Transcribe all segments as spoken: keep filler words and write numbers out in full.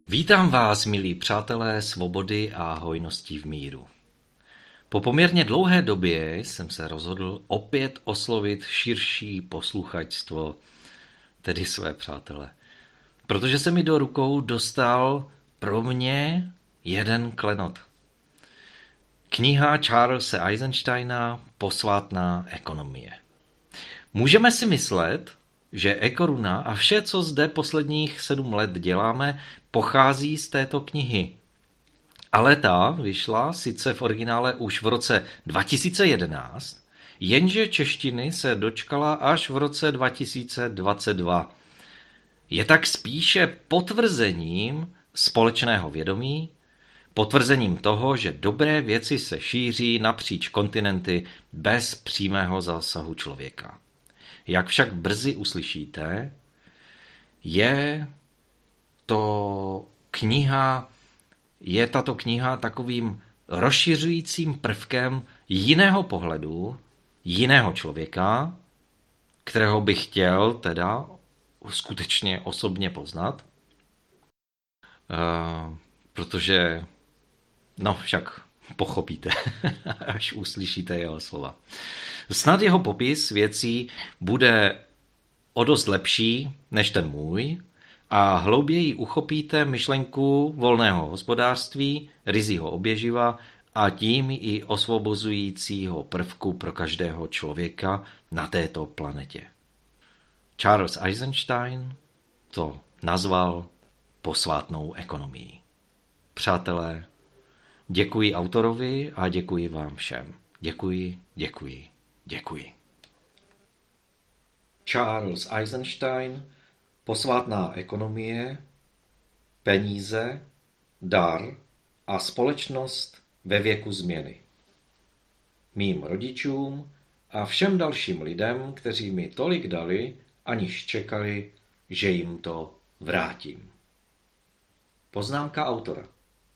Vítám vás, milí přátelé svobody a hojnosti v míru. Po poměrně dlouhé době jsem se rozhodl opět oslovit širší posluchačstvo, tedy své přátele. Protože se mi do rukou dostal pro mě jeden klenot. Kniha Charlese Eisensteina Posvátná ekonomie. Můžeme si myslet, že ekoruna a vše, co zde posledních sedm let děláme, pochází z této knihy. Ale ta vyšla sice v originále už v roce dva tisíce jedenáct, jenže češtiny se dočkala až v roce dva tisíce dvacet dva. Je tak spíše potvrzením společného vědomí, potvrzením toho, že dobré věci se šíří napříč kontinenty bez přímého zásahu člověka. Jak však brzy uslyšíte, je to kniha Je tato kniha takovým rozšiřujícím prvkem jiného pohledu, jiného člověka, kterého bych chtěl teda skutečně osobně poznat, uh, protože, no však pochopíte, až uslyšíte jeho slova. Snad jeho popis věcí bude o dost lepší než ten můj, a hlouběji uchopíte myšlenku volného hospodářství, ryzího oběživa a tím i osvobozujícího prvku pro každého člověka na této planetě. Charles Eisenstein to nazval posvátnou ekonomií. Přátelé, děkuji autorovi a děkuji vám všem. Děkuji, děkuji, děkuji. Charles Eisenstein, Posvátná ekonomie, peníze, dar a společnost ve věku změny. Mým rodičům a všem dalším lidem, kteří mi tolik dali, aniž čekali, že jim to vrátím. Poznámka autora.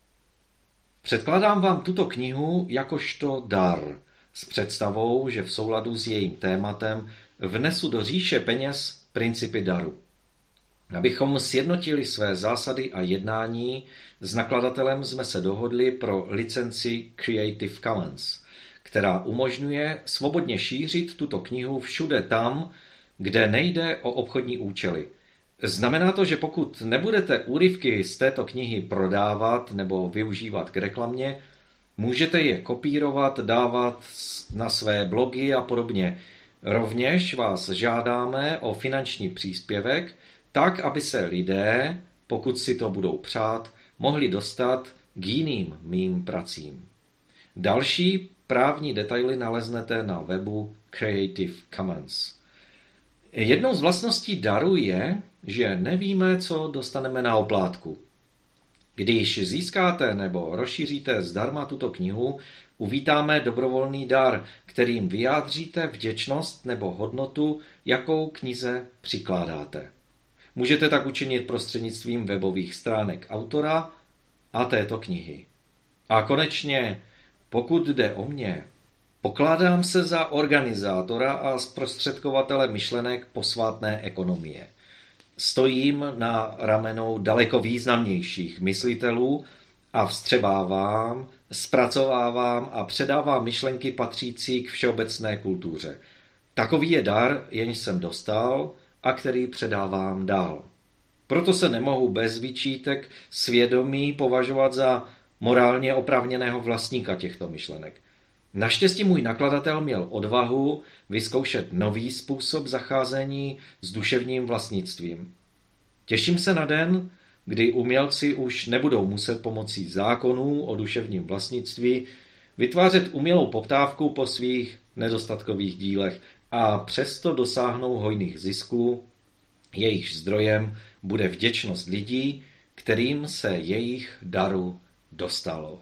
Předkládám vám tuto knihu jakožto dar s představou, že v souladu s jejím tématem vnesu do říše peněz principy daru. Abychom sjednotili své zásady a jednání, s nakladatelem jsme se dohodli pro licenci Creative Commons, která umožňuje svobodně šířit tuto knihu všude tam, kde nejde o obchodní účely. Znamená to, že pokud nebudete úryvky z této knihy prodávat nebo využívat k reklamě, můžete je kopírovat, dávat na své blogy a podobně. Rovněž vás žádáme o finanční příspěvek, tak, aby se lidé, pokud si to budou přát, mohli dostat k jiným mým pracím. Další právní detaily naleznete na webu Creative Commons. Jednou z vlastností daru je, že nevíme, co dostaneme na oplátku. Když získáte nebo rozšíříte zdarma tuto knihu, uvítáme dobrovolný dar, kterým vyjádříte vděčnost nebo hodnotu, jakou knize přikládáte. Můžete tak učinit prostřednictvím webových stránek autora a této knihy. A konečně, pokud jde o mě, pokládám se za organizátora a zprostředkovatele myšlenek posvátné ekonomie. Stojím na ramenou daleko významnějších myslitelů a vstřebávám, zpracovávám a předávám myšlenky patřící k všeobecné kultuře. Takový je dar, jenž jsem dostal a který předávám dál. Proto se nemohu bez výčítek svědomí považovat za morálně oprávněného vlastníka těchto myšlenek. Naštěstí můj nakladatel měl odvahu vyzkoušet nový způsob zacházení s duševním vlastnictvím. Těším se na den, kdy umělci už nebudou muset pomocí zákonů o duševním vlastnictví vytvářet umělou poptávku po svých nedostatkových dílech a přesto dosáhnou hojných zisků, jejich zdrojem bude vděčnost lidí, kterým se jejich daru dostalo.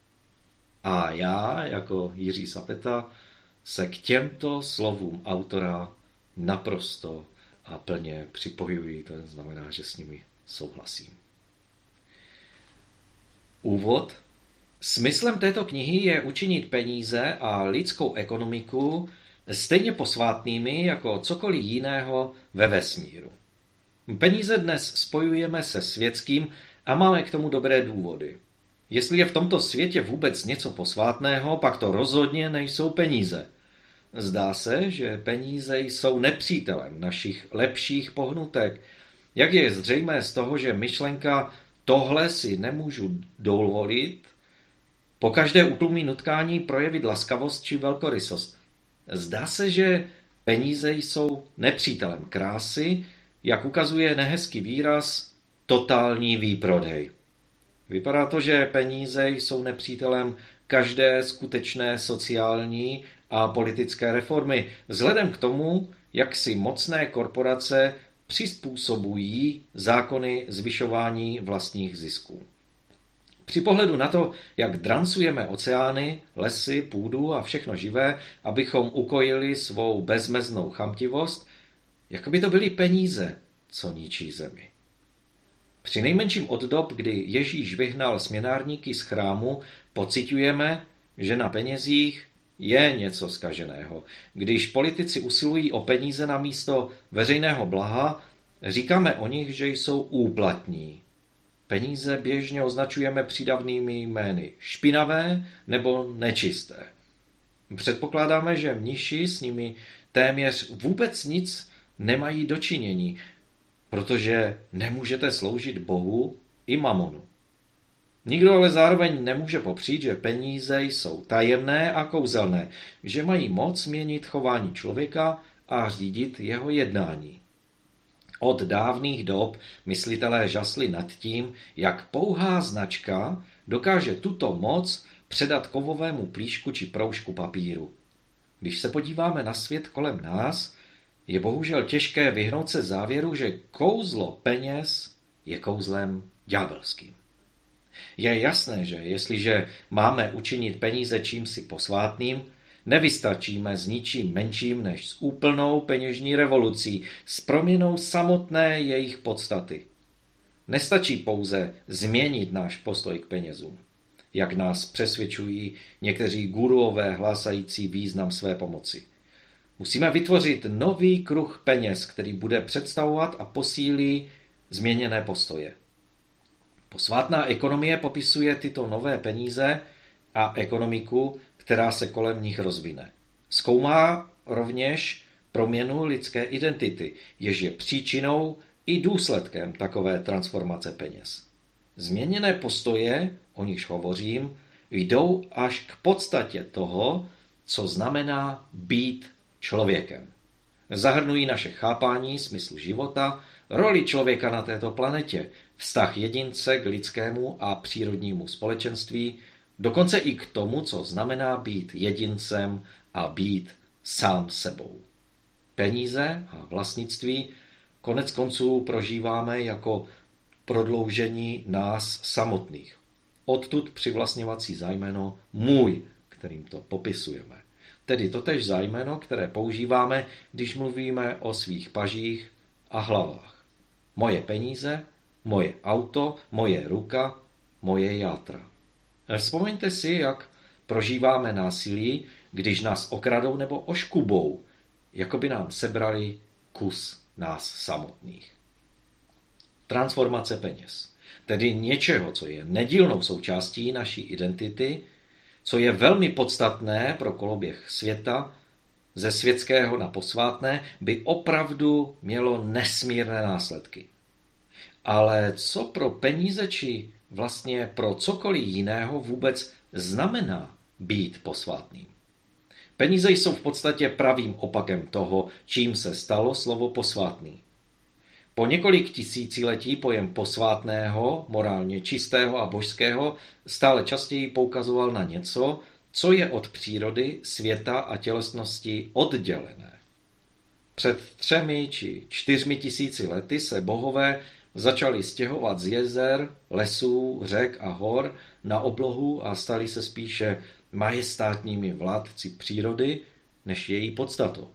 A já, jako Jiří Sapeta, se k těmto slovům autora naprosto a plně připojuji, to znamená, že s nimi souhlasím. Úvod. Smyslem této knihy je učinit peníze a lidskou ekonomiku stejně posvátnými jako cokoliv jiného ve vesmíru. Peníze dnes spojujeme se světským A máme k tomu dobré důvody. Jestli je v tomto světě vůbec něco posvátného, pak to rozhodně nejsou peníze. Zdá se, že peníze jsou nepřítelem našich lepších pohnutek. Jak je zřejmé z toho, že myšlenka tohle si nemůžu dovolit, po každé utlumí nutkání projevit laskavost či velkorysost. Zdá se, že peníze jsou nepřítelem krásy, jak ukazuje nehezký výraz totální výprodej. Vypadá to, že peníze jsou nepřítelem každé skutečné sociální a politické reformy, vzhledem k tomu, jak si mocné korporace přizpůsobují zákony zvyšování vlastních zisků. Při pohledu na to, jak drancujeme oceány, lesy, půdu a všechno živé, abychom ukojili svou bezmeznou chamtivost, jako by to byly peníze, co ničí zemi. Při nejmenším od dob, kdy Ježíš vyhnal směnárníky z chrámu, pociťujeme, že na penězích je něco zkaženého. Když politici usilují o peníze na místo veřejného blaha, říkáme o nich, že jsou úplatní. Peníze běžně označujeme přídavnými jmény špinavé nebo nečisté. Předpokládáme, že mniši s nimi téměř vůbec nic nemají dočinění, protože nemůžete sloužit Bohu i mamonu. Nikdo ale zároveň nemůže popřít, že peníze jsou tajemné a kouzelné, že mají moc měnit chování člověka a řídit jeho jednání. Od dávných dob myslitelé žasli nad tím, jak pouhá značka dokáže tuto moc předat kovovému plíšku či proužku papíru. Když se podíváme na svět kolem nás, je bohužel těžké vyhnout se závěru, že kouzlo peněz je kouzlem ďábelským. Je jasné, že jestliže máme učinit peníze čímsi posvátným, nevystačíme s ničím menším než s úplnou peněžní revolucí, s proměnou samotné jejich podstaty. Nestačí pouze změnit náš postoj k penězům, jak nás přesvědčují někteří guruové hlásající význam své pomoci. Musíme vytvořit nový kruh peněz, který bude představovat a posílí změněné postoje. Posvátná ekonomie popisuje tyto nové peníze a ekonomiku, která se kolem nich rozvine. Zkoumá rovněž proměnu lidské identity, jež je příčinou i důsledkem takové transformace peněz. Změněné postoje, o nichž hovořím, jdou až k podstatě toho, co znamená být člověkem. Zahrnují naše chápání smyslu života, roli člověka na této planetě, vztah jedince k lidskému a přírodnímu společenství, dokonce i k tomu, co znamená být jedincem a být sám sebou. Peníze a vlastnictví konec konců prožíváme jako prodloužení nás samotných. Odtud přivlastňovací zájmeno můj, kterým to popisujeme. Tedy totéž zájmeno, které používáme, když mluvíme o svých pažích a hlavách. Moje peníze, moje auto, moje ruka, moje játra. Vzpomeňte si, jak prožíváme násilí, když nás okradou nebo oškubou, jako by nám sebrali kus nás samotných. Transformace peněz, tedy něčeho, co je nedílnou součástí naší identity, co je velmi podstatné pro koloběh světa, ze světského na posvátné, by opravdu mělo nesmírné následky. Ale co pro peníze či vlastně pro cokoliv jiného vůbec znamená být posvátným? Peníze jsou v podstatě pravým opakem toho, čím se stalo slovo posvátný. Po několik tisíciletí pojem posvátného, morálně čistého a božského stále častěji poukazoval na něco, co je od přírody, světa a tělesnosti oddělené. Před třemi či čtyřmi tisíci lety se bohové začali stěhovat z jezer, lesů, řek a hor na oblohu a stali se spíše majestátními vládci přírody než její podstatou.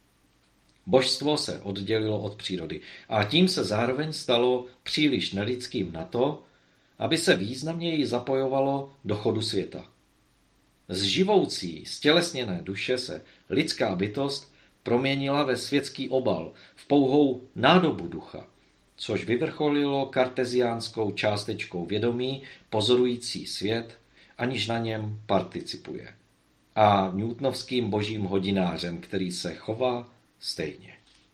Božstvo se oddělilo od přírody a tím se zároveň stalo příliš nelidským na to, aby se významněji zapojovalo do chodu světa. Z živoucí, stělesněné duše se lidská bytost proměnila ve světský obal, v pouhou nádobu ducha. což vyvrcholilo karteziánskou částečkou vědomí pozorující svět, aniž na něm participuje, a newtonovským božím hodinářem, který se chová stejně.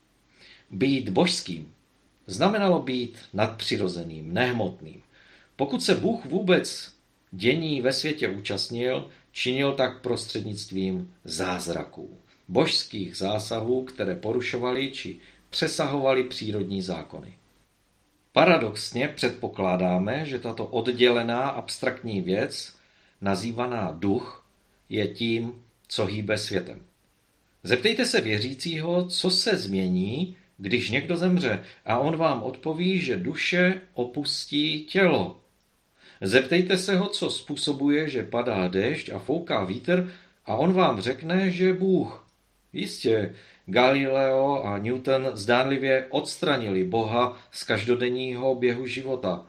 Být božským znamenalo být nadpřirozeným, nehmotným. Pokud se Bůh vůbec dění ve světě účastnil, činil tak prostřednictvím zázraků, božských zásahů, které porušovaly či přesahovaly přírodní zákony. Paradoxně předpokládáme, že tato oddělená abstraktní věc, nazývaná duch, je tím, co hýbe světem. Zeptejte se věřícího, co se změní, když někdo zemře, a on vám odpoví, že duše opustí tělo. Zeptejte se ho, co způsobuje, že padá déšť a fouká vítr, a on vám řekne, že Bůh. Jistě, Galileo a Newton zdánlivě odstranili Boha z každodenního běhu života.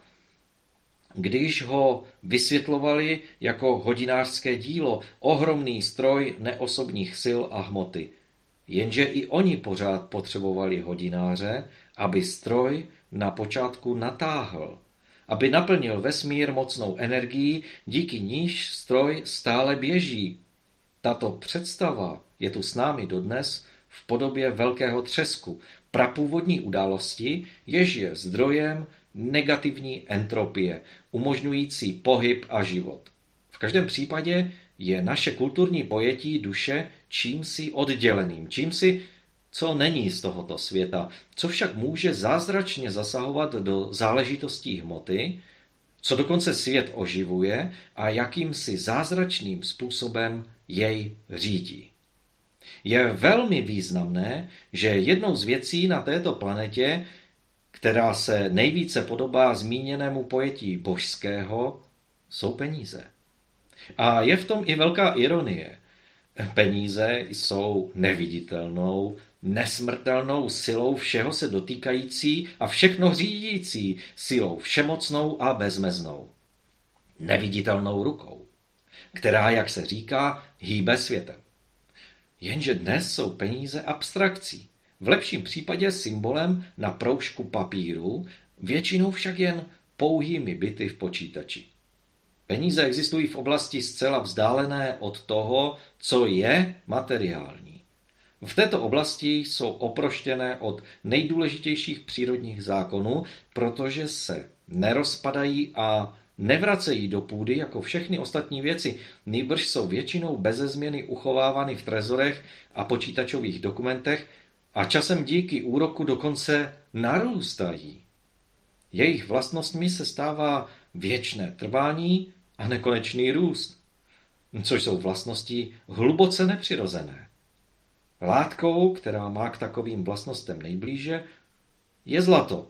Když ho vysvětlovali jako hodinářské dílo, ohromný stroj neosobních sil a hmoty. Jenže i oni pořád potřebovali hodináře, aby stroj na počátku natáhl, aby naplnil vesmír mocnou energií, díky níž stroj stále běží. Tato představa je tu s námi dodnes v podobě velkého třesku, prapůvodní události, jež je zdrojem negativní entropie, umožňující pohyb a život. V každém případě je naše kulturní pojetí duše čímsi odděleným, čímsi, co není z tohoto světa, co však může zázračně zasahovat do záležitostí hmoty, co dokonce svět oživuje a jakýmsi zázračným způsobem jej řídí. Je velmi významné, že jednou z věcí na této planetě, která se nejvíce podobá zmíněnému pojetí božského, jsou peníze. A je v tom i velká ironie. Peníze jsou neviditelnou, nesmrtelnou silou všeho se dotýkající a všechno řídící silou všemocnou a bezmeznou. Neviditelnou rukou, která, jak se říká, hýbe světem. Jenže dnes jsou peníze abstrakcí, v lepším případě symbolem na proužku papíru, většinou však jen pouhými bity v počítači. Peníze existují v oblasti zcela vzdálené od toho, co je materiální. V této oblasti jsou oproštěné od nejdůležitějších přírodních zákonů, protože se nerozpadají a nevracejí do půdy jako všechny ostatní věci, nýbrž jsou většinou beze změny uchovávány v trezorech a počítačových dokumentech a časem díky úroku dokonce narůstají. Jejich vlastnostmi se stává věčné trvání a nekonečný růst, což jsou vlastnosti hluboce nepřirozené. Látkou, která má k takovým vlastnostem nejblíže, je zlato,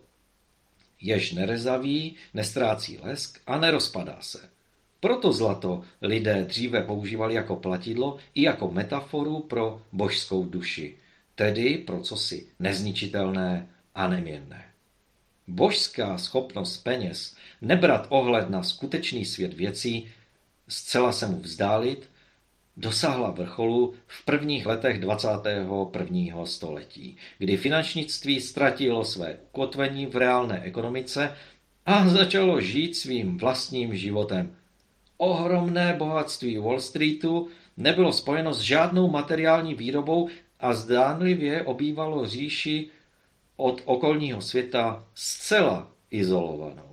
jež nerezaví, nestrácí lesk a nerozpadá se. Proto zlato lidé dříve používali jako platidlo i jako metaforu pro božskou duši, tedy pro cosi nezničitelné a neměnné. Božská schopnost peněz nebrat ohled na skutečný svět věcí, zcela se mu vzdálit, dosáhla vrcholu v prvních letech dvacátého prvního století, kdy finančnictví ztratilo své ukotvení v reálné ekonomice a začalo žít svým vlastním životem. Ohromné bohatství Wall Streetu nebylo spojeno s žádnou materiální výrobou a zdánlivě obývalo říši od okolního světa zcela izolovanou.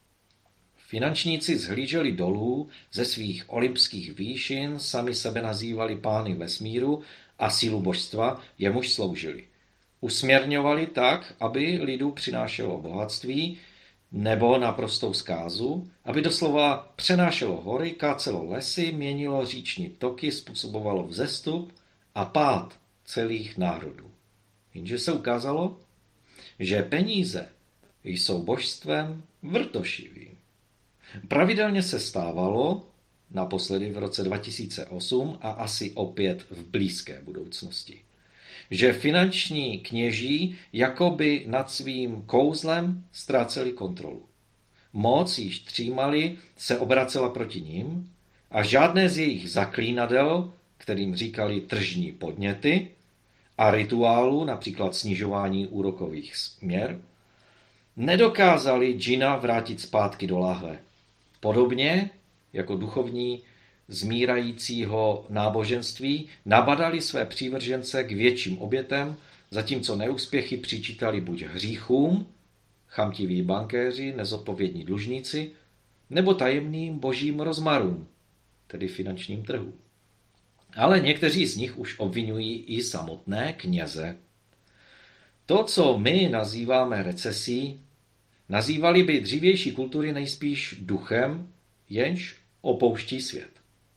Finančníci zhlíželi dolů ze svých olympských výšin, sami sebe nazývali pány vesmíru a sílu božstva, jemuž sloužili. Usměrňovali tak, aby lidu přinášelo bohatství, nebo naprostou zkázu, aby doslova přenášelo hory, kácelo lesy, měnilo říční toky, způsobovalo vzestup a pád celých národů. Jenže se ukázalo, že peníze jsou božstvem vrtošivým. Pravidelně se stávalo, naposledy v roce dva tisíce osm a asi opět v blízké budoucnosti, že finanční kněží jakoby nad svým kouzlem ztráceli kontrolu. Moc, již třímali, se obracela proti nim a žádné z jejich zaklínadel, kterým říkali tržní podněty, a rituálů, například snižování úrokových směr, nedokázali džina vrátit zpátky do láhve. Podobně jako duchovní zmírajícího náboženství nabadali své přívržence k větším obětem, zatímco neúspěchy přičítali buď hříchům, chamtiví bankéři, nezodpovědní dlužníci, nebo tajemným božím rozmarům, tedy finančním trhu. Ale někteří z nich už obvinují i samotné kněze. To, co my nazýváme recesí, nazývali by dřívější kultury nejspíš duchem, jenž opouští svět.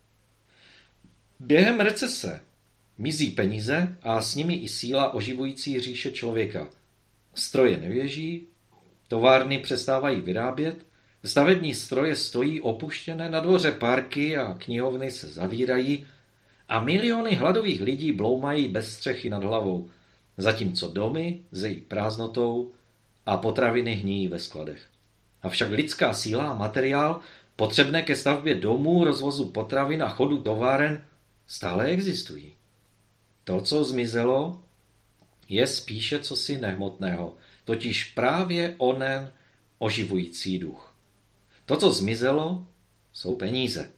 Během recese mizí peníze a s nimi i síla oživující říše člověka. Stroje nevěží, továrny přestávají vyrábět, stavební stroje stojí opuštěné na dvoře, parky a knihovny se zavírají a miliony hladových lidí bloumají bez střechy nad hlavou, zatímco domy zejí prázdnotou a potraviny hníjí ve skladech. Avšak lidská síla a materiál potřebné ke stavbě domů, rozvozu potravin a chodu továren stále existují. To, co zmizelo, je spíše cosi nehmotného, totiž právě onen oživující duch. To, co zmizelo, jsou peníze.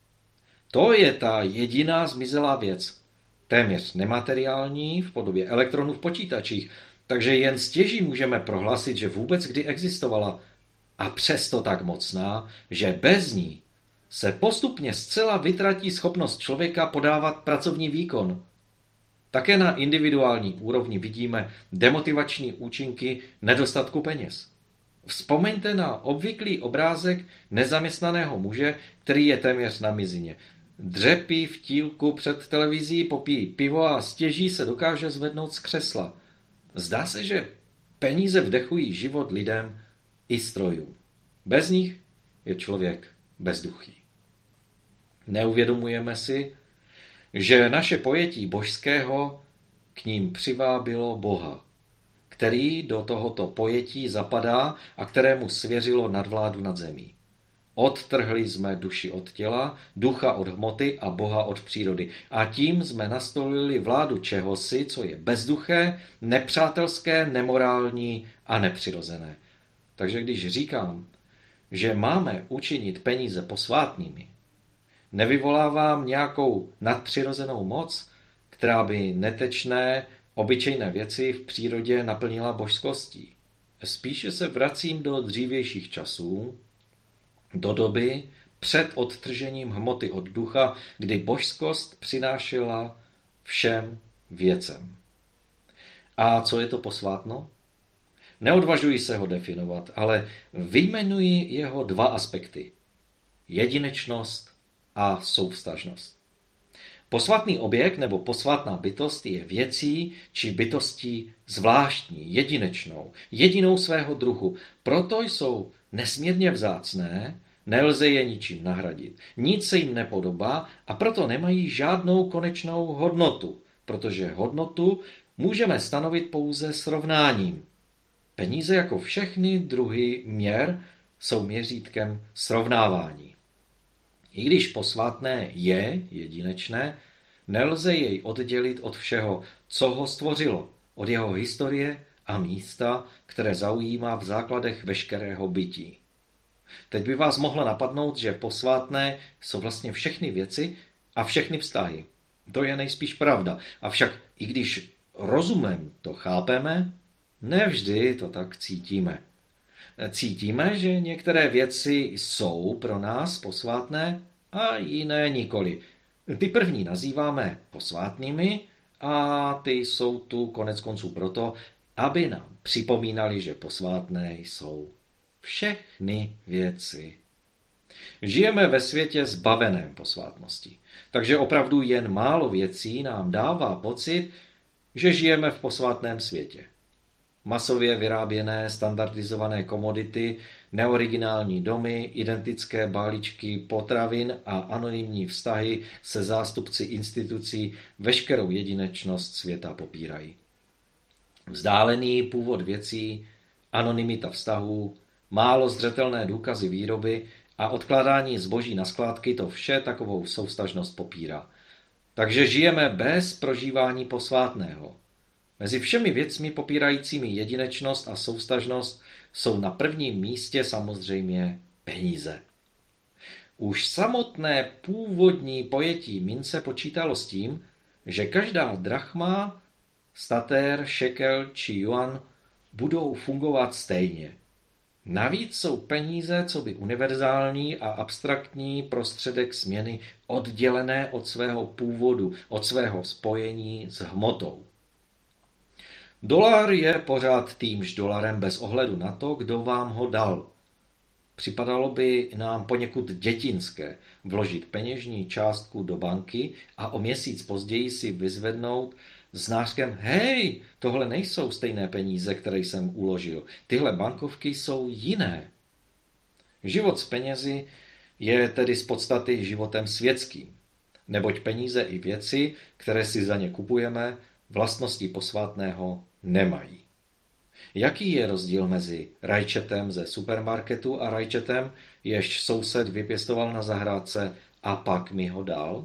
To je ta jediná zmizelá věc, téměř nemateriální v podobě elektronů v počítačích, takže jen stěží můžeme prohlásit, že vůbec kdy existovala a přesto tak mocná, že bez ní se postupně zcela vytratí schopnost člověka podávat pracovní výkon. Také na individuální úrovni vidíme demotivační účinky nedostatku peněz. Vzpomeňte na obvyklý obrázek nezaměstnaného muže, který je téměř na mizině. Dřepí v tílku před televizí, popíjí pivo a stěží se dokáže zvednout z křesla. Zdá se, že peníze vdechují život lidem i strojům. Bez nich je člověk bezduchý. Neuvědomujeme si, že naše pojetí božského k ním přivábilo Boha, který do tohoto pojetí zapadá a kterému svěřilo nadvládu nad zemí. Odtrhli jsme duši od těla, ducha od hmoty a Boha od přírody. A tím jsme nastolili vládu čehosi, co je bezduché, nepřátelské, nemorální a nepřirozené. Takže když říkám, že máme učinit peníze posvátnými, nevyvolávám nějakou nadpřirozenou moc, která by netečné, obyčejné věci v přírodě naplnila božskostí. Spíše se vracím do dřívějších časů, do doby před odtržením hmoty od ducha, kdy božskost přinášela všem věcem. A co je to posvátno? Neodvažuji se ho definovat, ale vyjmenuji jeho dva aspekty. Jedinečnost a souvztažnost. Posvátný objekt nebo posvátná bytost je věcí či bytostí zvláštní, jedinečnou, jedinou svého druhu. Proto jsou nesmírně vzácné, nelze je ničím nahradit. Nic se jim nepodobá a proto nemají žádnou konečnou hodnotu, protože hodnotu můžeme stanovit pouze srovnáním. Peníze jako všechny druhy měr jsou měřítkem srovnávání. I když posvátné je jedinečné, nelze jej oddělit od všeho, co ho stvořilo, od jeho historie a místa, které zaujímá v základech veškerého bytí. Teď by vás mohlo napadnout, že posvátné jsou vlastně všechny věci a všechny vztahy. To je nejspíš pravda, avšak i když rozumem to chápeme, nevždy to tak cítíme. Cítíme, že některé věci jsou pro nás posvátné a jiné nikoli. Ty první nazýváme posvátnými a ty jsou tu konec konců proto, aby nám připomínali, že posvátné jsou všechny věci. Žijeme ve světě zbaveném posvátnosti, takže opravdu jen málo věcí nám dává pocit, že žijeme v posvátném světě. Masově vyráběné standardizované komodity, neoriginální domy, identické balíčky potravin a anonymní vztahy se zástupci institucí veškerou jedinečnost světa popírají. Vzdálený původ věcí, anonymita vztahů, málo zřetelné důkazy výroby a odkládání zboží na skládky to vše takovou souvztažnost popírá. Takže žijeme bez prožívání posvátného. Mezi všemi věcmi popírajícími jedinečnost a souvztažnost jsou na prvním místě samozřejmě peníze. Už samotné původní pojetí mince počítalo s tím, že každá drachma, statér, šekel či juan budou fungovat stejně. Navíc jsou peníze coby univerzální a abstraktní prostředek směny oddělené od svého původu, od svého spojení s hmotou. Dolar je pořád týmž dolarem bez ohledu na to, kdo vám ho dal. Připadalo by nám poněkud dětinské vložit peněžní částku do banky a o měsíc později si vyzvednout s nářkem: hej, tohle nejsou stejné peníze, které jsem uložil. Tyhle bankovky jsou jiné. Život s penězi je tedy z podstaty životem světským, neboť peníze i věci, které si za ně kupujeme, vlastnosti posvátného nemají. Jaký je rozdíl mezi rajčetem ze supermarketu a rajčetem, jež soused vypěstoval na zahrádce a pak mi ho dal?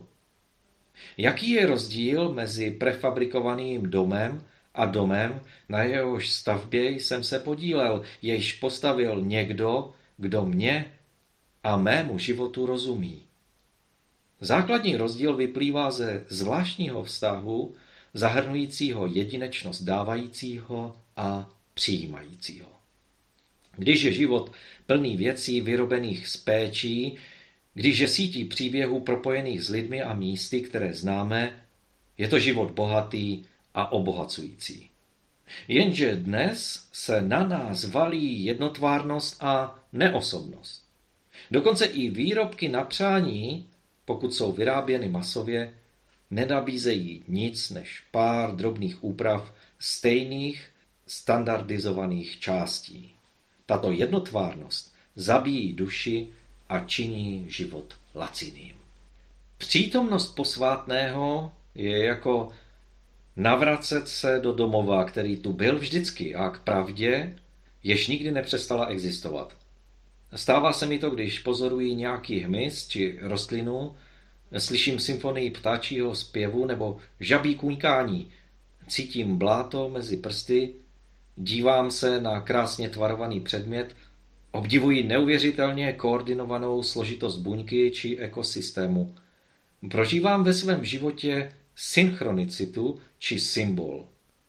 Jaký je rozdíl mezi prefabrikovaným domem a domem, na jehož stavbě jsem se podílel, jejž postavil někdo, kdo mě a mému životu rozumí? Základní rozdíl vyplývá ze zvláštního vztahu, zahrnujícího jedinečnost dávajícího a přijímajícího. Když je život plný věcí vyrobených z péčí, když je sítí příběhů propojených s lidmi a místy, které známe, je to život bohatý a obohacující. Jenže dnes se na nás valí jednotvárnost a neosobnost. Dokonce i výrobky na přání, pokud jsou vyráběny masově, nenabízejí nic než pár drobných úprav stejných standardizovaných částí. Tato jednotvárnost zabíjí duši a činí život laciným. Přítomnost posvátného je jako navracet se do domova, který tu byl vždycky a k pravdě, jež nikdy nepřestala existovat. Stává se mi to, když pozoruji nějaký hmyz či rostlinu, slyším symfonii ptáčího zpěvu nebo žabí kuňkání, cítím bláto mezi prsty, dívám se na krásně tvarovaný předmět, obdivuji neuvěřitelně koordinovanou složitost buňky či ekosystému. Prožívám ve svém životě synchronicitu či symbol.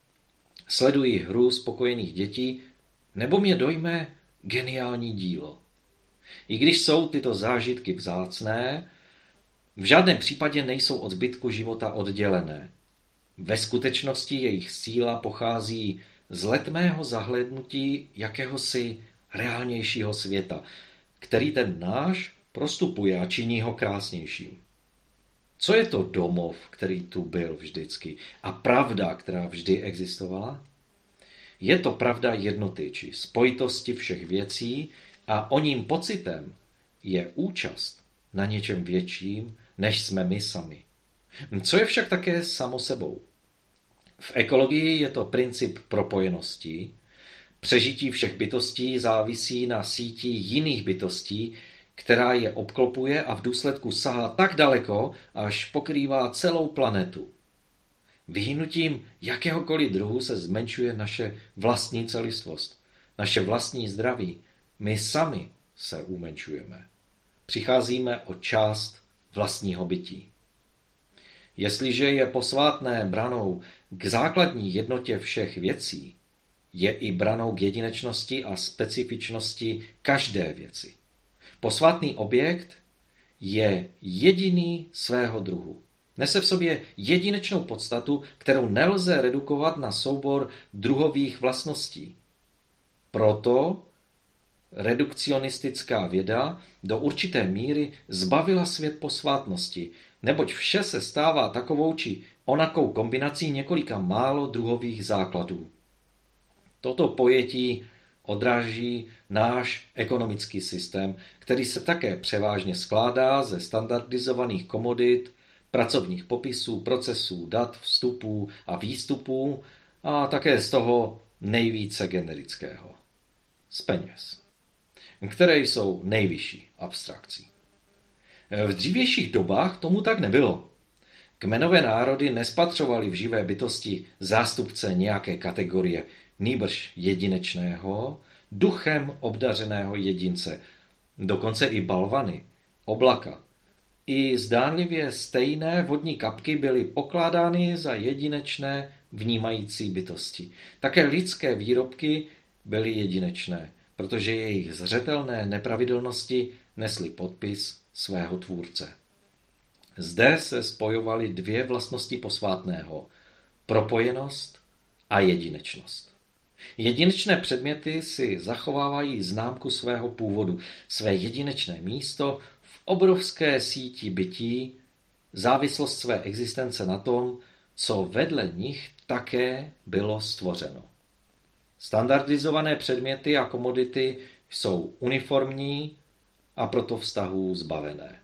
Sleduji hru spokojených dětí, nebo mě dojme geniální dílo. I když jsou tyto zážitky vzácné, v žádném případě nejsou od zbytku života oddělené. Ve skutečnosti jejich síla pochází z letmého zahlédnutí jakéhosi reálnějšího světa, který ten náš prostupuje a činí ho krásnějším. Co je to domov, který tu byl vždycky, a pravda, která vždy existovala? Je to pravda jednoty či spojitosti všech věcí a oním pocitem je účast na něčem větším, než jsme my sami. Co je však také samo sebou? V ekologii je to princip propojenosti. Přežití všech bytostí závisí na síti jiných bytostí, která je obklopuje a v důsledku sahá tak daleko, až pokrývá celou planetu. Vyhynutím jakéhokoliv druhu se zmenšuje naše vlastní celistvost, naše vlastní zdraví. My sami se umenšujeme. Přicházíme o část vlastního bytí. Jestliže je posvátné branou k základní jednotě všech věcí, je i branou k jedinečnosti a specifičnosti každé věci. Posvátný objekt je jediný svého druhu. Nese v sobě jedinečnou podstatu, kterou nelze redukovat na soubor druhových vlastností. Proto redukcionistická věda do určité míry zbavila svět posvátnosti, neboť vše se stává takovou či onakou kombinací několika málo druhových základů. Toto pojetí odráží náš ekonomický systém, který se také převážně skládá ze standardizovaných komodit, pracovních popisů, procesů, dat, vstupů a výstupů a také z toho nejvíce generického. Z peněz, které jsou nejvyšší abstrakcí. V dřívějších dobách tomu tak nebylo. Kmenové národy nespatřovaly v živé bytosti zástupce nějaké kategorie, nýbrž jedinečného, duchem obdařeného jedince, dokonce i balvany, oblaka. I zdánlivě stejné vodní kapky byly pokládány za jedinečné vnímající bytosti. Také lidské výrobky byly jedinečné, protože jejich zřetelné nepravidelnosti nesly podpis svého tvůrce. Zde se spojovaly dvě vlastnosti posvátného – propojenost a jedinečnost. Jedinečné předměty si zachovávají známku svého původu, své jedinečné místo v obrovské síti bytí, závislost své existence na tom, co vedle nich také bylo stvořeno. Standardizované předměty a komodity jsou uniformní a proto vztahů zbavené.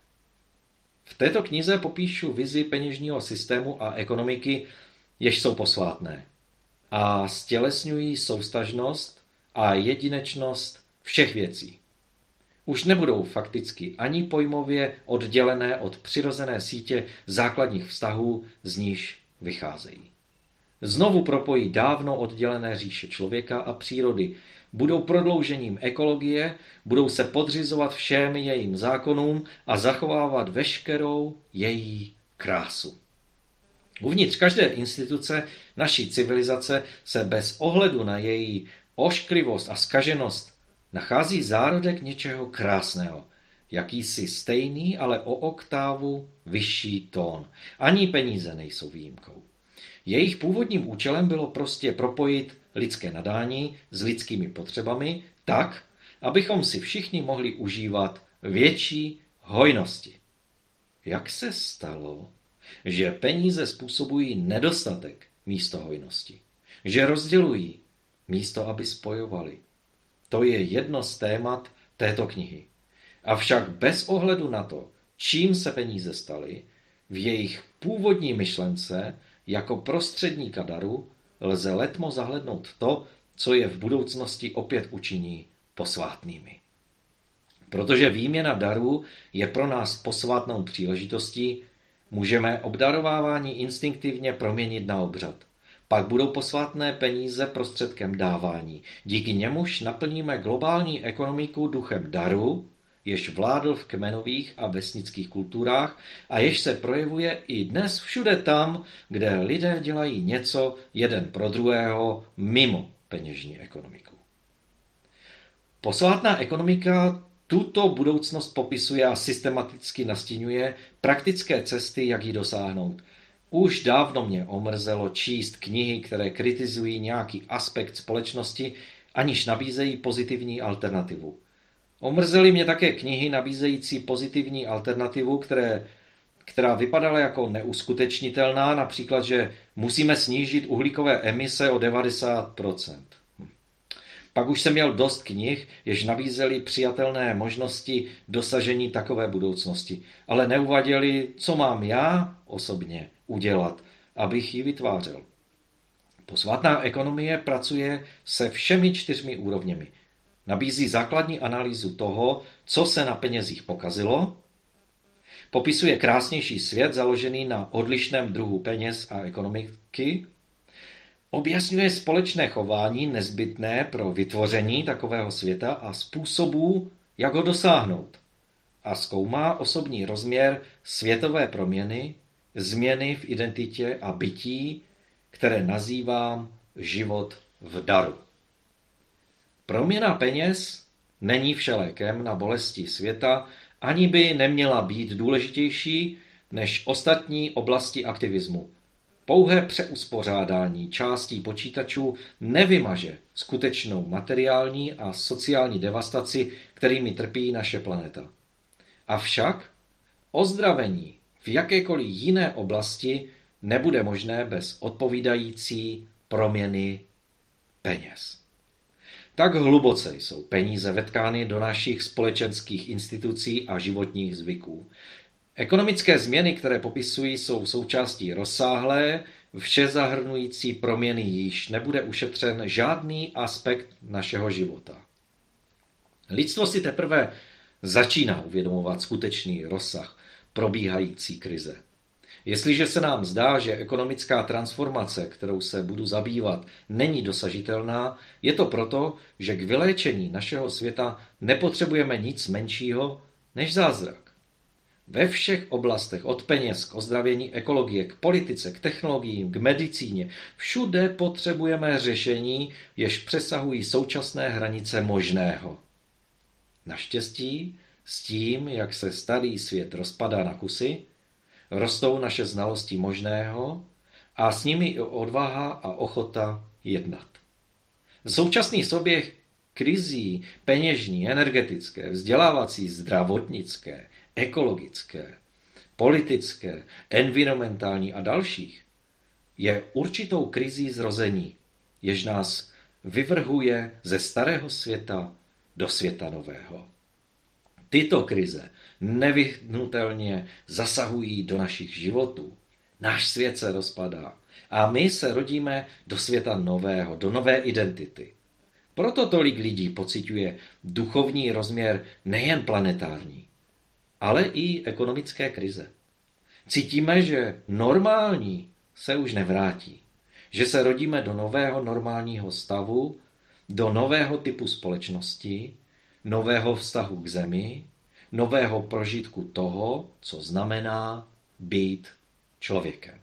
V této knize popíšu vizi peněžního systému a ekonomiky, jež jsou posvátné a stělesňují souvztažnost a jedinečnost všech věcí. Už nebudou fakticky ani pojmově oddělené od přirozené sítě základních vztahů, z níž vycházejí. Znovu propojí dávno oddělené říše člověka a přírody, budou prodloužením ekologie, budou se podřizovat všem jejím zákonům a zachovávat veškerou její krásu. Uvnitř každé instituce naší civilizace se bez ohledu na její ošklivost a zkaženost nachází zárodek něčeho krásného, jakýsi stejný, ale o oktávu vyšší tón. Ani peníze nejsou výjimkou. Jejich původním účelem bylo prostě propojit lidské nadání s lidskými potřebami tak, abychom si všichni mohli užívat větší hojnosti. Jak se stalo, že peníze způsobují nedostatek místo hojnosti? Že rozdělují místo, aby spojovali? To je jedno z témat této knihy. Avšak bez ohledu na to, čím se peníze staly, v jejich původní myšlence jako prostředníka daru lze letmo zahlednout to, co je v budoucnosti opět učiní posvátnými. Protože výměna darů je pro nás posvátnou příležitostí, můžeme obdarovávání instinktivně proměnit na obřad. Pak budou posvátné peníze prostředkem dávání. Díky němuž naplníme globální ekonomiku duchem daru, jež vládl v kmenových a vesnických kulturách a jež se projevuje i dnes všude tam, kde lidé dělají něco jeden pro druhého mimo peněžní ekonomiku. Posvátná ekonomika tuto budoucnost popisuje a systematicky nastíňuje praktické cesty, jak ji dosáhnout. Už dávno mě omrzelo číst knihy, které kritizují nějaký aspekt společnosti, aniž nabízejí pozitivní alternativu. Omrzely mě také knihy nabízející pozitivní alternativu, které, která vypadala jako neuskutečnitelná, například, že musíme snížit uhlíkové emise o devadesát procent. Pak už jsem měl dost knih, jež nabízely přijatelné možnosti dosažení takové budoucnosti, ale neuvaděli, co mám já osobně udělat, abych ji vytvářel. Posvátná ekonomie pracuje se všemi čtyřmi úrovněmi. Nabízí základní analýzu toho, co se na penězích pokazilo, popisuje krásnější svět založený na odlišném druhu peněz a ekonomiky, objasňuje společné chování nezbytné pro vytvoření takového světa a způsobů, jak ho dosáhnout, a zkoumá osobní rozměr světové proměny, změny v identitě a bytí, které nazývám život v daru. Proměna peněz není všelékem na bolesti světa, ani by neměla být důležitější než ostatní oblasti aktivismu. Pouhé přeuspořádání částí počítačů nevymaže skutečnou materiální a sociální devastaci, kterými trpí naše planeta. Avšak ozdravení v jakékoliv jiné oblasti nebude možné bez odpovídající proměny peněz. Tak hluboce jsou peníze vetkány do našich společenských institucí a životních zvyků. Ekonomické změny, které popisují, jsou součástí rozsáhlé, všezahrnující proměny, již nebude ušetřen žádný aspekt našeho života. Lidstvo si teprve začíná uvědomovat skutečný rozsah probíhající krize. Jestliže se nám zdá, že ekonomická transformace, kterou se budu zabývat, není dosažitelná, je to proto, že k vyléčení našeho světa nepotřebujeme nic menšího než zázrak. Ve všech oblastech, od peněz k ozdravění ekologie, k politice, k technologiím, k medicíně, všude potřebujeme řešení, jež přesahují současné hranice možného. Naštěstí, s tím, jak se starý svět rozpadá na kusy, rostou naše znalosti možného a s nimi i odvaha a ochota jednat. Současný souběh krizí peněžní, energetické, vzdělávací, zdravotnické, ekologické, politické, environmentální a dalších je určitou krizí zrození, jež nás vyvrhuje ze starého světa do světa nového. Tyto krize nevyhnutelně zasahují do našich životů. Náš svět se rozpadá a my se rodíme do světa nového, do nové identity. Proto tolik lidí pociťuje duchovní rozměr nejen planetární, ale i ekonomické krize. Cítíme, že normální se už nevrátí, že se rodíme do nového normálního stavu, do nového typu společnosti, nového vztahu k zemi, nového prožitku toho, co znamená být člověkem.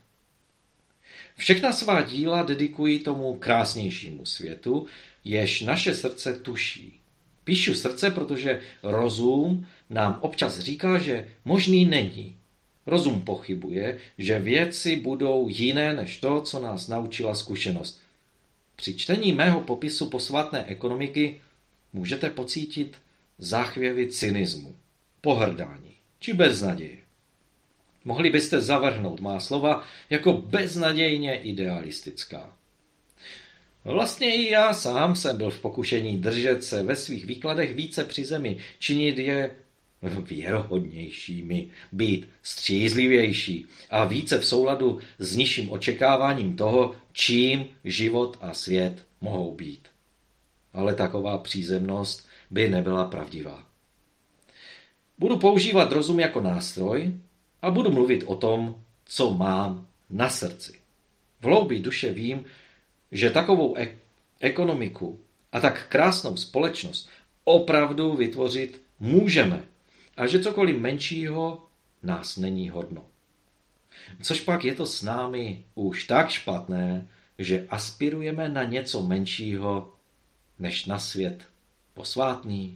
Všechna svá díla dedikují tomu krásnějšímu světu, jež naše srdce tuší. Píšu srdce, protože rozum nám občas říká, že možný není. Rozum pochybuje, že věci budou jiné než to, co nás naučila zkušenost. Při čtení mého popisu posvátné ekonomiky můžete pocítit záchvěvy cynismu, pohrdání či beznaděje. Mohli byste zavrhnout má slova jako beznadějně idealistická. Vlastně i já sám jsem byl v pokušení držet se ve svých výkladech více při zemi, činit je věrohodnějšími, být střízlivější a více v souladu s nižším očekáváním toho, čím život a svět mohou být. Ale taková přízemnost by nebyla pravdivá. Budu používat rozum jako nástroj a budu mluvit o tom, co mám na srdci. V hloubi duše vím, že takovou ek- ekonomiku a tak krásnou společnost opravdu vytvořit můžeme a že cokoliv menšího nás není hodno. Což pak je to s námi už tak špatné, že aspirujeme na něco menšího než na svět posvátný.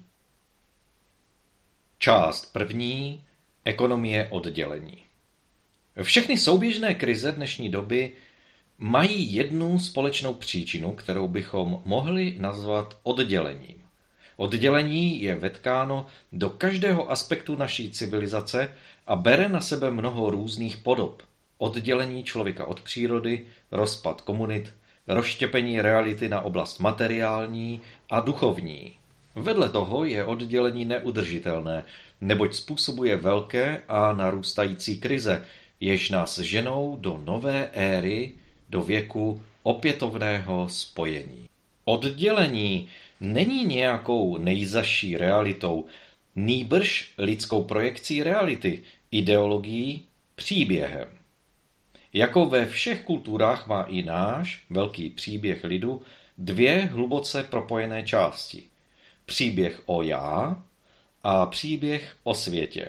Část první. Ekonomie oddělení. Všechny souběžné krize dnešní doby mají jednu společnou příčinu, kterou bychom mohli nazvat oddělením. Oddělení je vetkáno do každého aspektu naší civilizace a bere na sebe mnoho různých podob. Oddělení člověka od přírody, rozpad komunit, rozštěpení reality na oblast materiální a duchovní. Vedle toho je oddělení neudržitelné, neboť způsobuje velké a narůstající krize, jež nás ženou do nové éry, do věku opětovného spojení. Oddělení není nějakou nejzazší realitou, nýbrž lidskou projekcí reality, ideologií, příběhem. Jako ve všech kulturách má i náš velký příběh lidu dvě hluboce propojené části. Příběh o já a příběh o světě.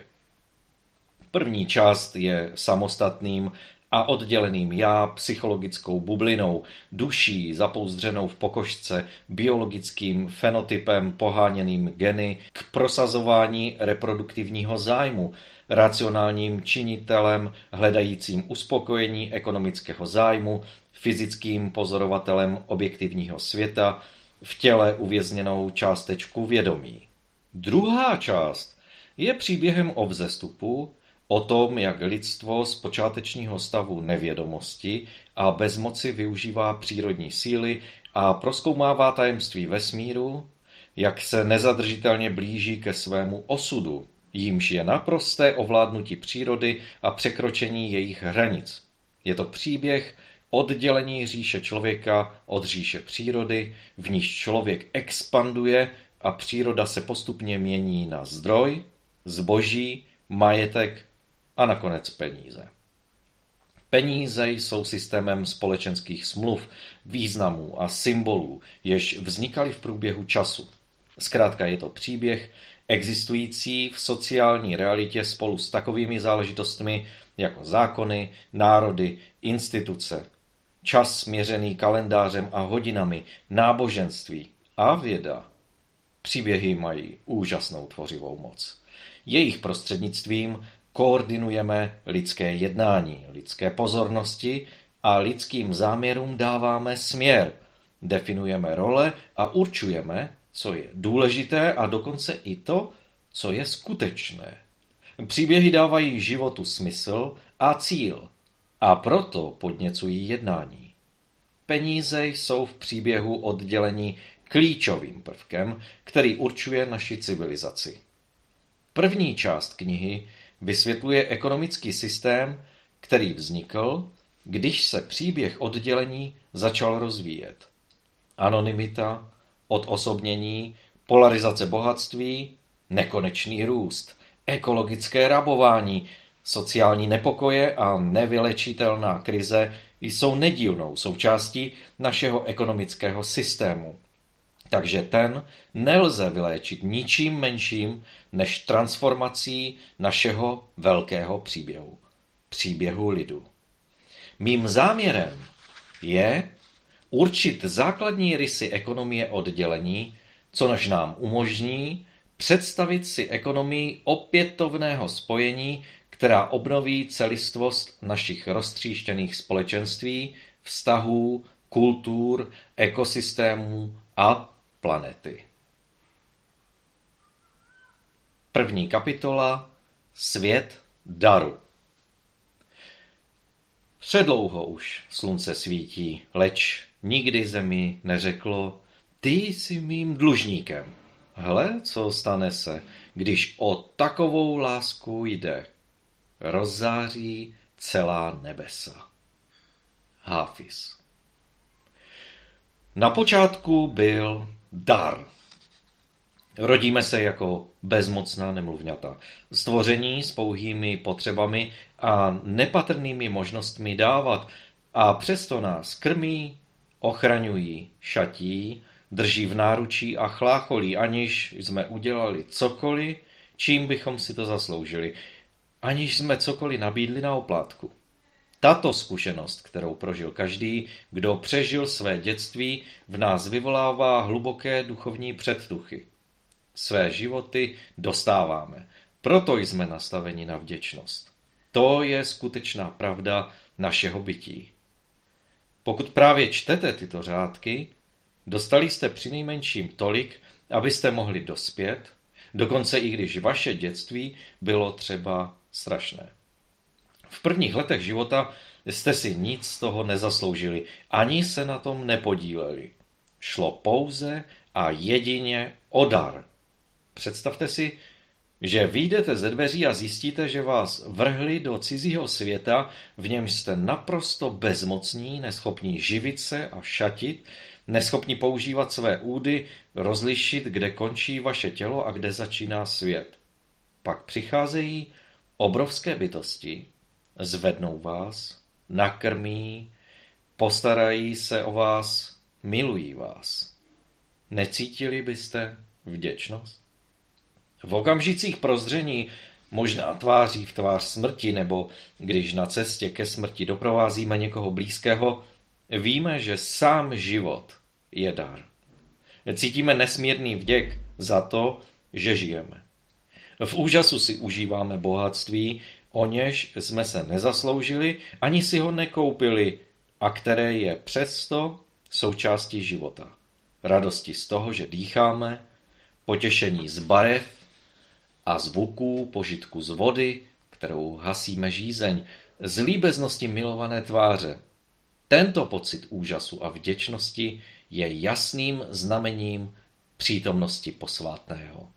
První část je samostatným a odděleným já psychologickou bublinou, duší zapouzdřenou v pokožce, biologickým fenotypem poháněným geny k prosazování reproduktivního zájmu, racionálním činitelem hledajícím uspokojení ekonomického zájmu, fyzickým pozorovatelem objektivního světa, v těle uvězněnou částečku vědomí. Druhá část je příběhem o vzestupu, o tom, jak lidstvo z počátečního stavu nevědomosti a bezmoci využívá přírodní síly a prozkoumává tajemství vesmíru, jak se nezadržitelně blíží ke svému osudu, jímž je naprosté ovládnutí přírody a překročení jejich hranic. Je to příběh oddělení říše člověka od říše přírody, v níž člověk expanduje a příroda se postupně mění na zdroj, zboží, majetek a nakonec peníze. Peníze jsou systémem společenských smluv, významů a symbolů, jež vznikaly v průběhu času. Zkrátka je to příběh existující v sociální realitě spolu s takovými záležitostmi jako zákony, národy, instituce, čas měřený kalendářem a hodinami, náboženství a věda. Příběhy mají úžasnou tvořivou moc. Jejich prostřednictvím koordinujeme lidské jednání, lidské pozornosti a lidským záměrům dáváme směr, definujeme role a určujeme, co je důležité a dokonce i to, co je skutečné. Příběhy dávají životu smysl a cíl a proto podněcují jednání. Peníze jsou v příběhu oddělení klíčovým prvkem, který určuje naši civilizaci. První část knihy vysvětluje ekonomický systém, který vznikl, když se příběh oddělení začal rozvíjet. Anonymita, odosobnění, polarizace bohatství, nekonečný růst, ekologické rabování, sociální nepokoje a nevylečitelná krize jsou nedílnou součástí našeho ekonomického systému. Takže ten nelze vyléčit ničím menším než transformací našeho velkého příběhu. Příběhu lidu. Mým záměrem je určit základní rysy ekonomie oddělení, což nám umožní představit si ekonomii opětovného spojení, která obnoví celistvost našich roztříštěných společenství, vztahů, kultur, ekosystémů a planety. První kapitola Svět daru. Předlouho už slunce svítí, leč nikdy zemi neřeklo, ty jsi mým dlužníkem. Hle, co stane se, když o takovou lásku jde. Rozzáří celá nebesa. Hafiz. Na počátku byl dar. Rodíme se jako bezmocná nemluvňata, stvoření s pouhými potřebami a nepatrnými možnostmi dávat, a přesto nás krmí, ochraňují, šatí, drží v náručí a chlácholí, aniž jsme udělali cokoliv, čím bychom si to zasloužili, aniž jsme cokoliv nabídli na oplátku. Tato zkušenost, kterou prožil každý, kdo přežil své dětství, v nás vyvolává hluboké duchovní předtuchy. Své životy dostáváme, proto jsme nastaveni na vděčnost. To je skutečná pravda našeho bytí. Pokud právě čtete tyto řádky, dostali jste přinejmenším tolik, abyste mohli dospět, dokonce i když vaše dětství bylo třeba strašné. V prvních letech života jste si nic z toho nezasloužili, ani se na tom nepodíleli. Šlo pouze a jedině o dar. Představte si, že vyjdete ze dveří a zjistíte, že vás vrhli do cizího světa, v němž jste naprosto bezmocní, neschopní živit se a šatit, neschopní používat své údy, rozlišit, kde končí vaše tělo a kde začíná svět. Pak přicházejí obrovské bytosti, zvednou vás, nakrmí, postarají se o vás, milují vás. Necítili byste vděčnost? V okamžicích prozření, možná tváří v tvář smrti, nebo když na cestě ke smrti doprovázíme někoho blízkého, víme, že sám život je dar. Cítíme nesmírný vděk za to, že žijeme. V úžasu si užíváme bohatství, o něž jsme se nezasloužili, ani si ho nekoupili, a které je přesto součástí života. Radosti z toho, že dýcháme, potěšení z barev a zvuků, požitku z vody, kterou hasíme žízeň, z líbeznosti milované tváře. Tento pocit úžasu a vděčnosti je jasným znamením přítomnosti posvátného.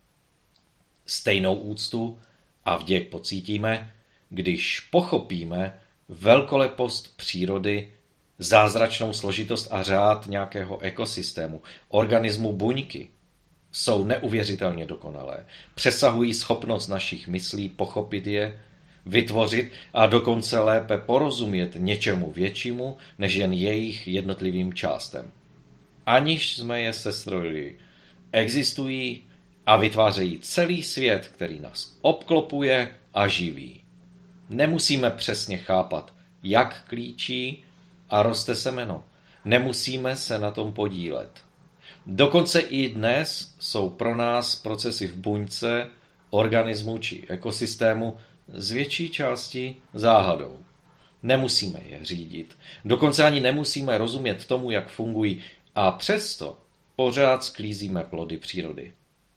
Stejnou úctu a vděk pocítíme, když pochopíme velkolepost přírody, zázračnou složitost a řád nějakého ekosystému, organismu buňky. Jsou neuvěřitelně dokonalé, přesahují schopnost našich myslí pochopit je, vytvořit a dokonce lépe porozumět něčemu většímu, než jen jejich jednotlivým částem. Aniž jsme je sestrojili, existují a vytvářejí celý svět, který nás obklopuje a živí. Nemusíme přesně chápat, jak klíčí a roste semeno. Nemusíme se na tom podílet. Dokonce i dnes jsou pro nás procesy v buňce, organismu či ekosystému z větší části záhadou. Nemusíme je řídit. Dokonce ani nemusíme rozumět tomu, jak fungují, a přesto pořád sklízíme plody přírody.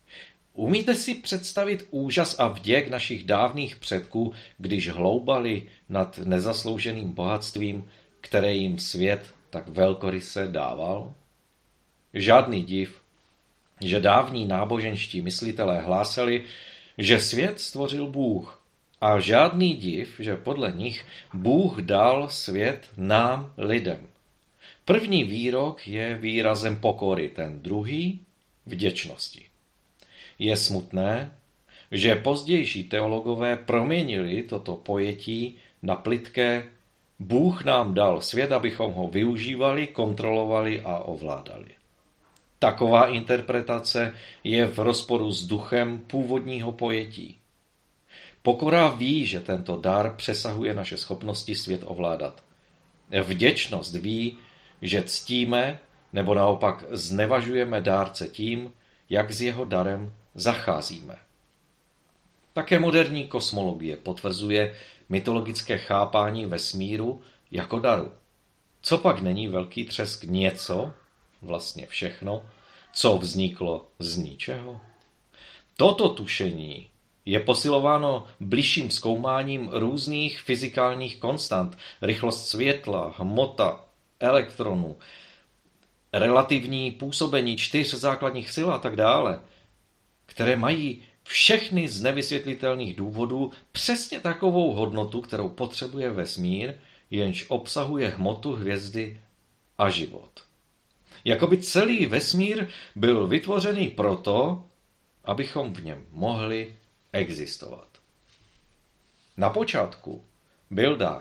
Umíte si představit úžas a vděk našich dávných předků, když hloubali nad nezaslouženým bohatstvím, které jim svět tak velkoryse dával? Žádný div, že dávní náboženští myslitelé hlásali, že svět stvořil Bůh. A žádný div, že podle nich Bůh dal svět nám, lidem. První výrok je výrazem pokory, ten druhý vděčnosti. Je smutné, že pozdější teologové proměnili toto pojetí na plytké Bůh nám dal svět, abychom ho využívali, kontrolovali a ovládali. Taková interpretace je v rozporu s duchem původního pojetí. Pokora ví, že tento dar přesahuje naše schopnosti svět ovládat. Vděčnost ví, že ctíme nebo naopak znevažujeme dárce tím, jak s jeho darem zacházíme. Také moderní kosmologie potvrzuje mytologické chápání vesmíru jako daru. Co pak není velký třesk něco, vlastně všechno, co vzniklo z ničeho? Toto tušení je posilováno bližším zkoumáním různých fyzikálních konstant, rychlost světla, hmota, elektronů, relativní působení čtyř základních sil a tak dále, které mají všechny z nevysvětlitelných důvodů přesně takovou hodnotu, kterou potřebuje vesmír, jenž obsahuje hmotu hvězdy a život. Jakoby celý vesmír byl vytvořený proto, abychom v něm mohli existovat. Na počátku byl dar.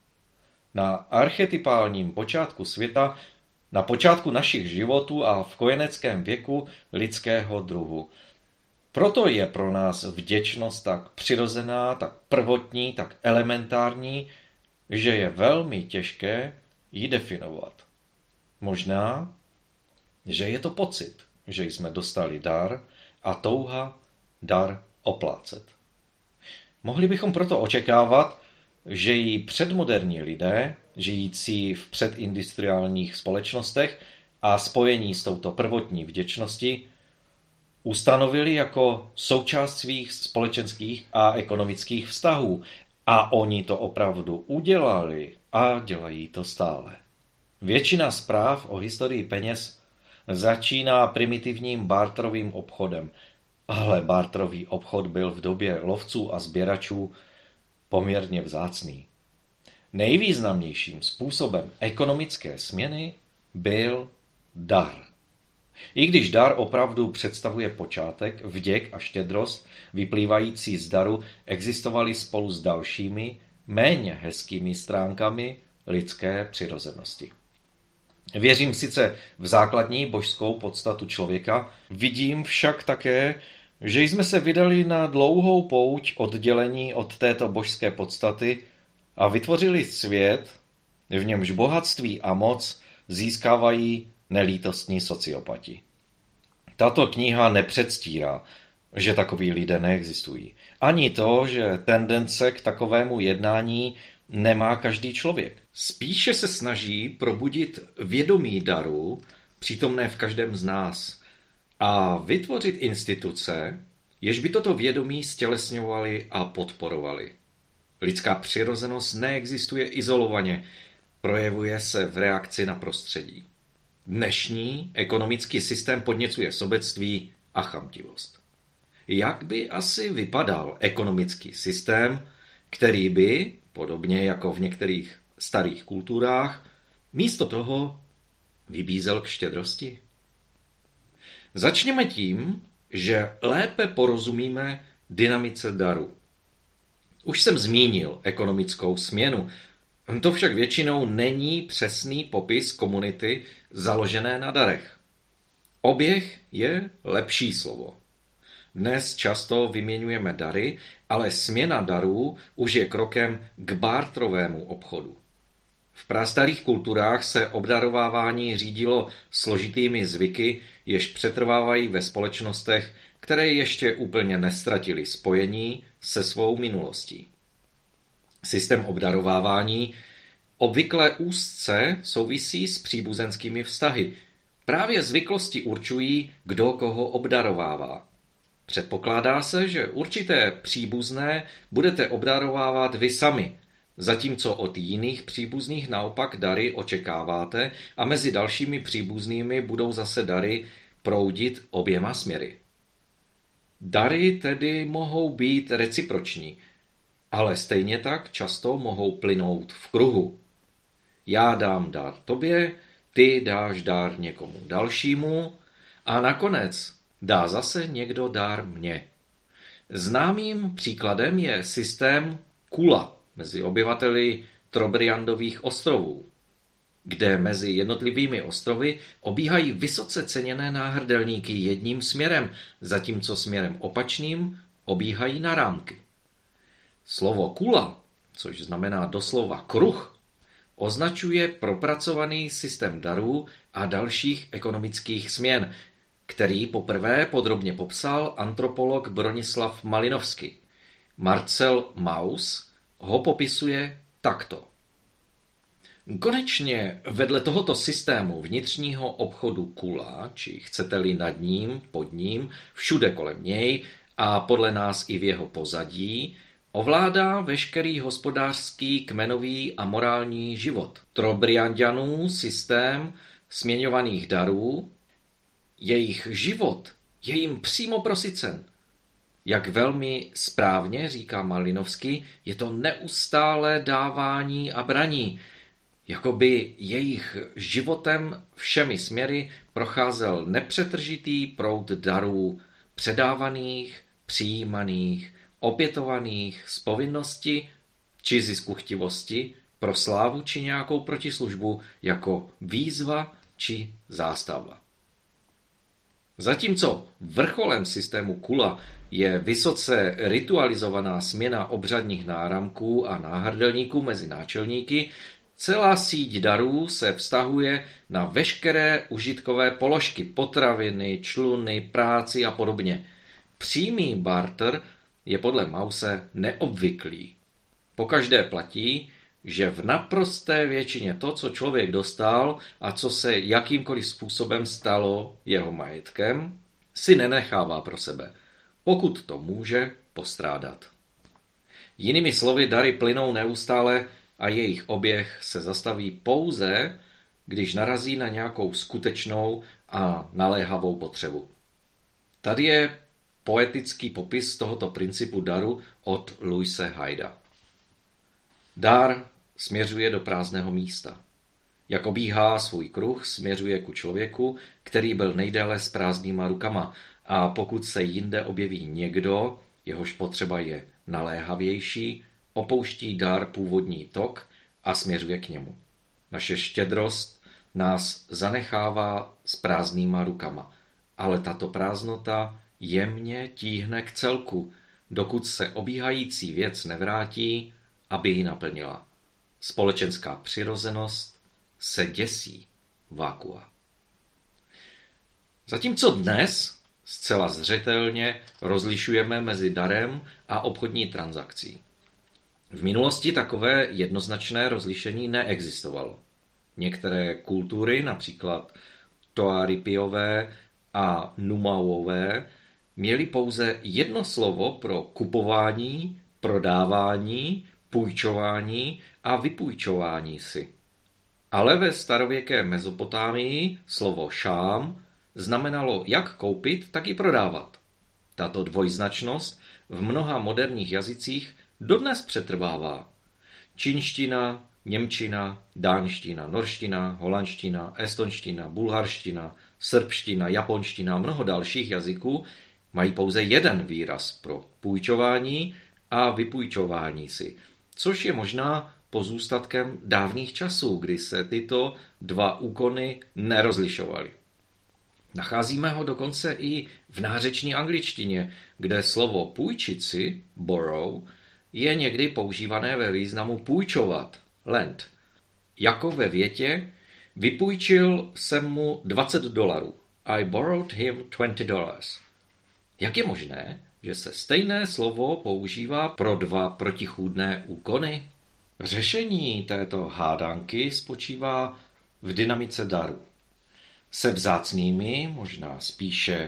Na archetypálním počátku světa, na počátku našich životů a v kojeneckém věku lidského druhu. Proto je pro nás vděčnost tak přirozená, tak prvotní, tak elementární, že je velmi těžké ji definovat. Možná, že je to pocit, že jsme dostali dar a touha dar oplácet. Mohli bychom proto očekávat, že ji předmoderní lidé, žijící v předindustriálních společnostech a spojení s touto prvotní vděčností, ustanovili jako součást svých společenských a ekonomických vztahů. A oni to opravdu udělali a dělají to stále. Většina zpráv o historii peněz začíná primitivním barterovým obchodem, ale barterový obchod byl v době lovců a sběračů poměrně vzácný. Nejvýznamnějším způsobem ekonomické směny byl dar. I když dar opravdu představuje počátek, vděk a štědrost vyplývající z daru existovaly spolu s dalšími, méně hezkými stránkami lidské přirozenosti. Věřím sice v základní božskou podstatu člověka, vidím však také, že jsme se vydali na dlouhou pouť oddělení od této božské podstaty a vytvořili svět, v němž bohatství a moc získávají nelítostní sociopati. Tato kniha nepředstírá, že takoví lidé neexistují. Ani to, že tendence k takovému jednání nemá každý člověk. Spíše se snaží probudit vědomí daru, přítomné v každém z nás, a vytvořit instituce, jež by toto vědomí stělesňovaly a podporovaly. Lidská přirozenost neexistuje izolovaně, projevuje se v reakci na prostředí. Dnešní ekonomický systém podněcuje sobectví a chamtivost. Jak by asi vypadal ekonomický systém, který by, podobně jako v některých starých kulturách, místo toho vybízel k štědrosti? Začněme tím, že lépe porozumíme dynamice daru. Už jsem zmínil ekonomickou směnu. To však většinou není přesný popis komunity založené na darech. Oběh je lepší slovo. Dnes často vyměňujeme dary, ale směna darů už je krokem k barterovému obchodu. V prastarých kulturách se obdarovávání řídilo složitými zvyky, jež přetrvávají ve společnostech, které ještě úplně nestratily spojení se svou minulostí. Systém obdarovávání obvykle úzce souvisí s příbuzenskými vztahy. Právě zvyklosti určují, kdo koho obdarovává. Předpokládá se, že určité příbuzné budete obdarovávat vy sami, zatímco od jiných příbuzných naopak dary očekáváte a mezi dalšími příbuznými budou zase dary proudit oběma směry. Dary tedy mohou být reciproční, ale stejně tak často mohou plynout v kruhu. Já dám dar tobě, ty dáš dar někomu dalšímu a nakonec dá zase někdo dar mně. Známým příkladem je systém Kula mezi obyvateli Trobriandových ostrovů, kde mezi jednotlivými ostrovy obíhají vysoce ceněné náhrdelníky jedním směrem, zatímco směrem opačným obíhají narámky. Slovo Kula, což znamená doslova kruh, označuje propracovaný systém darů a dalších ekonomických směn, který poprvé podrobně popsal antropolog Bronislav Malinovský. Marcel Mauss ho popisuje takto. Konečně vedle tohoto systému vnitřního obchodu Kula, či chcete-li nad ním, pod ním, všude kolem něj a podle nás i v jeho pozadí, ovládá veškerý hospodářský, kmenový a morální život Trobrianďanů systém směňovaných darů. Jejich život je jim přímo prosycen. Jak velmi správně říká Malinovský, je to neustálé dávání a braní, jako by jejich životem všemi směry procházel nepřetržitý proud darů, předávaných, přijímaných, opětovaných z povinnosti či ziskuchtivosti pro slávu či nějakou protislužbu jako výzva či zástava. Zatímco vrcholem systému Kula je vysoce ritualizovaná směna obřadních náramků a náhrdelníků mezi náčelníky, celá síť darů se vztahuje na veškeré užitkové položky, potraviny, čluny, práci a podobně. Přímý barter je podle Mause neobvyklý. Pokaždé platí, že v naprosté většině to, co člověk dostal a co se jakýmkoliv způsobem stalo jeho majetkem, si nenechává pro sebe, pokud to může postrádat. Jinými slovy, dary plynou neustále a jejich oběh se zastaví pouze, když narazí na nějakou skutečnou a naléhavou potřebu. Tady je poetický popis tohoto principu daru od Louise Hayda. Dar směřuje do prázdného místa. Jak obíhá svůj kruh, směřuje ku člověku, který byl nejdéle s prázdnýma rukama, a pokud se jinde objeví někdo, jehož potřeba je naléhavější, opouští dar původní tok a směřuje k němu. Naše štědrost nás zanechává s prázdnýma rukama, ale tato prázdnota jemně tíhne k celku, dokud se obíhající věc nevrátí, aby ji naplnila. Společenská přirozenost se děsí vakua. Zatímco dnes zcela zřetelně rozlišujeme mezi darem a obchodní transakcí. V minulosti takové jednoznačné rozlišení neexistovalo. Některé kultury, například Toaripiové a Numauové, měly pouze jedno slovo pro kupování, prodávání, půjčování a vypůjčování si. Ale ve starověké Mezopotámii slovo šám znamenalo jak koupit, tak i prodávat. Tato dvojznačnost v mnoha moderních jazycích dodnes přetrvává. Čínština, němčina, dánština, norština, holandština, estonština, bulharština, srbština, japonština a mnoho dalších jazyků mají pouze jeden výraz pro půjčování a vypůjčování si, což je možná pozůstatkem dávných časů, kdy se tyto dva úkony nerozlišovaly. Nacházíme ho dokonce i v nářeční angličtině, kde slovo půjčit si, borrow, je někdy používané ve významu půjčovat, lend. Jako ve větě, vypůjčil jsem mu dvacet dolarů. I borrowed him twenty dollars. Jak je možné, že se stejné slovo používá pro dva protichůdné úkony? Řešení této hádanky spočívá v dynamice daru. Se vzácnými, možná spíše